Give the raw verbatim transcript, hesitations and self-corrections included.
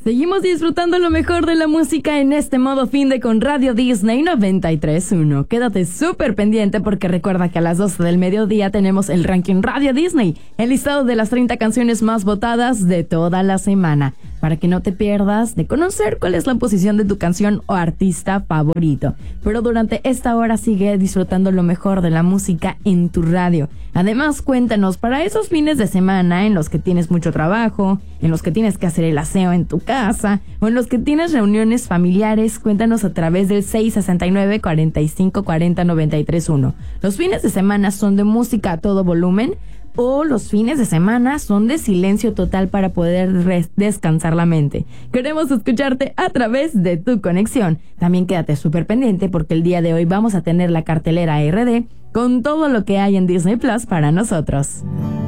Seguimos disfrutando lo mejor de la música en este modo fin de con Radio Disney noventa y tres punto uno. Quédate súper pendiente porque recuerda que a las doce del mediodía tenemos el ranking Radio Disney, el listado de las treinta canciones más votadas de toda la semana, para que no te pierdas de conocer cuál es la posición de tu canción o artista favorito. Pero durante esta hora sigue disfrutando lo mejor de la música en tu radio. Además, cuéntanos, para esos fines de semana en los que tienes mucho trabajo, en los que tienes que hacer el aseo en tu casa, o en los que tienes reuniones familiares, cuéntanos a través del seis sesenta y nueve, cuarenta y cinco, cuarenta, noventa y tres uno. ¿Los fines de semana son de música a todo volumen? ¿O los fines de semana son de silencio total para poder res- descansar la mente? Queremos escucharte a través de tu conexión. También quédate súper pendiente porque el día de hoy vamos a tener la cartelera R D con todo lo que hay en Disney Plus para nosotros.